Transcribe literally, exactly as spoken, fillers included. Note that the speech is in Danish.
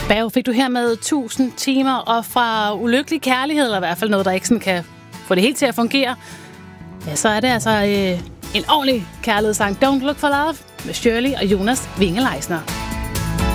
Berg fik du her med tusind timer, og fra ulykkelig kærlighed, eller i hvert fald noget, der ikke sådan kan få det helt til at fungere, ja, så er det altså øh, en ordentlig kærlighedssang. Don't Look for Love med Shirley og Jonas Winge-Leisner.